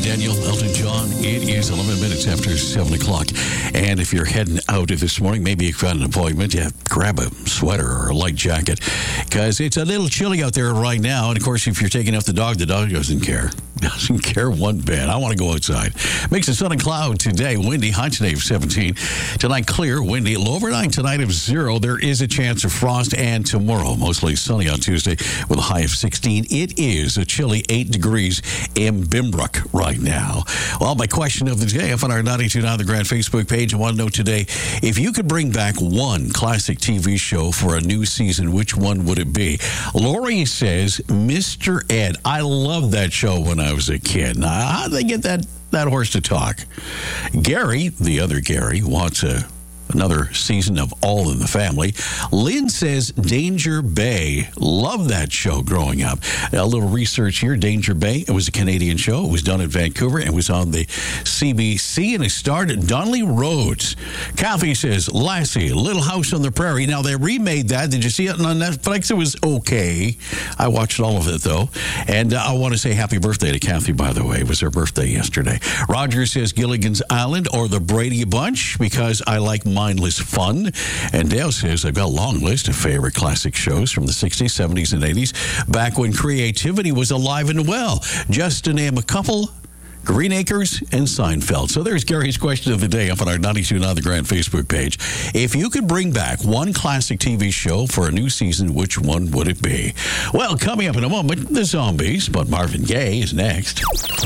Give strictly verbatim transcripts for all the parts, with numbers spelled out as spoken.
Daniel, Elton John. It is eleven minutes after seven o'clock. And if you're heading out this morning, maybe you've got an appointment, yeah, grab a sweater or a light jacket because it's a little chilly out there right now. And, of course, if you're taking out the dog, the dog doesn't care. Doesn't care one bit. I want to go outside. Makes it sun and cloud today. Windy, high today of seventeen. Tonight, clear, windy. Low overnight tonight of zero. There is a chance of frost. And tomorrow, mostly sunny on Tuesday with a high of sixteen. It is a chilly eight degrees in Bimbrook right now. Well, my question of the day up on our ninety-two point nine The Grand Facebook page. I want to know today, if you could bring back one classic T V show for a new season, which one would it be? Lori says, Mister Ed. I loved that show when I was a kid. Now, how did they get that, that horse to talk? Gary, the other Gary, wants a another season of All in the Family. Lynn says Danger Bay. Love that show growing up. A little research here. Danger Bay, it was a Canadian show. It was done in Vancouver and was on the C B C, and it starred Donnelly Rhodes. Kathy says Lassie, Little House on the Prairie. Now, they remade that. Did you see it on Netflix? It was okay. I watched all of it, though. And uh, I want to say happy birthday to Kathy, by the way. It was her birthday yesterday. Roger says Gilligan's Island or the Brady Bunch because I like mindless fun. And Dale says, I've got a long list of favorite classic shows from the sixties, seventies, and eighties, back when creativity was alive and well. Just to name a couple, Green Acres and Seinfeld. So there's Gary's question of the day up on our ninety-two point nine The Grand Facebook page. If you could bring back one classic T V show for a new season, which one would it be? Well, coming up in a moment, the Zombies, but Marvin Gaye is next.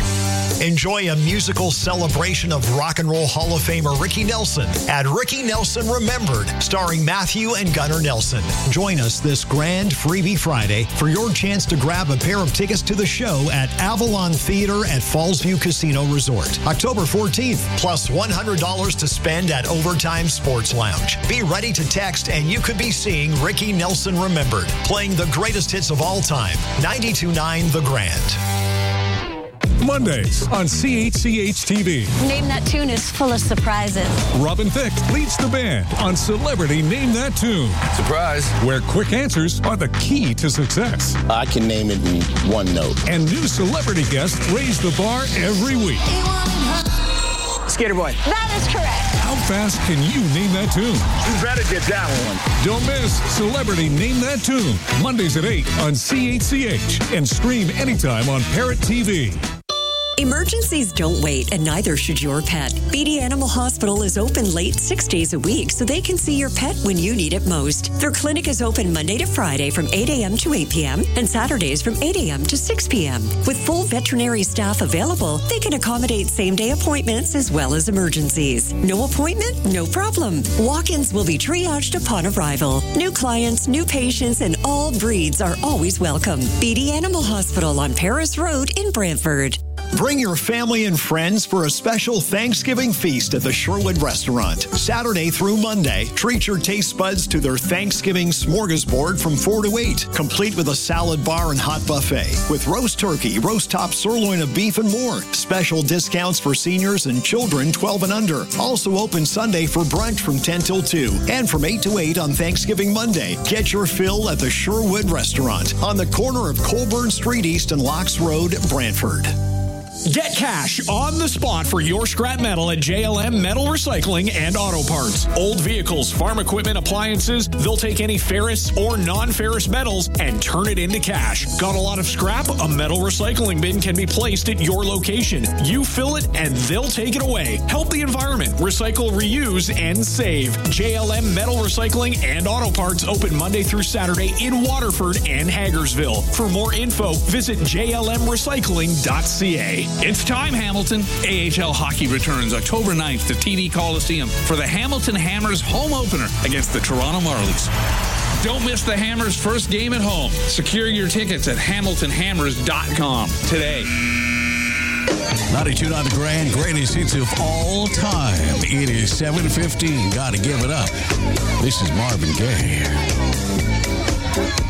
Enjoy a musical celebration of Rock and Roll Hall of Famer Ricky Nelson at Ricky Nelson Remembered, starring Matthew and Gunnar Nelson. Join us this grand Freebie Friday for your chance to grab a pair of tickets to the show at Avalon Theater at Fallsview Casino Resort, October fourteenth, plus one hundred dollars to spend at Overtime Sports Lounge. Be ready to text and you could be seeing Ricky Nelson Remembered, playing the greatest hits of all time. ninety-two point nine The Grand. Mondays on C H C H T V. Name That Tune is full of surprises. Robin Thicke leads the band on Celebrity Name That Tune. Surprise. Where quick answers are the key to success. I can name it in one note. And new celebrity guests raise the bar every week. Skater Boy. That is correct. How fast can you name that tune? You better get that one. Don't miss Celebrity Name That Tune. Mondays at eight on C H C H and stream anytime on Parrot T V. Emergencies don't wait, and neither should your pet. Beatty Animal Hospital is open late six days a week, so they can see your pet when you need it most. Their clinic is open Monday to Friday from eight a.m. to eight p.m. and Saturdays from eight a.m. to six p.m. With full veterinary staff available, they can accommodate same-day appointments as well as emergencies. No appointment? No problem. Walk-ins will be triaged upon arrival. New clients, new patients, and all breeds are always welcome. Beatty Animal Hospital on Paris Road in Brantford. Bring your family and friends for a special Thanksgiving feast at the Sherwood Restaurant. Saturday through Monday, treat your taste buds to their Thanksgiving smorgasbord from four to eight, complete with a salad bar and hot buffet, with roast turkey, roast top sirloin of beef, and more. Special discounts for seniors and children twelve and under. Also open Sunday for brunch from ten till two, and from eight to eight on Thanksgiving Monday. Get your fill at the Sherwood Restaurant on the corner of Colburn Street East and Locks Road, Brantford. Get cash on the spot for your scrap metal at J L M Metal Recycling and Auto Parts. Old vehicles, farm equipment, appliances, they'll take any ferrous or non-ferrous metals and turn it into cash. Got a lot of scrap? A metal recycling bin can be placed at your location. You fill it and they'll take it away. Help the environment. Recycle, reuse, and save. J L M Metal Recycling and Auto Parts open Monday through Saturday in Waterford and Hagersville. For more info, visit J L M recycling dot c a. It's time, Hamilton. A H L hockey returns October ninth to T D Coliseum for the Hamilton Hammers home opener against the Toronto Marlies. Don't miss the Hammers' first game at home. Secure your tickets at hamilton hammers dot com today. ninety-two point nine The Grand, greatest hits of all time. It is seven fifteen. Gotta give it up. This is Marvin Gaye.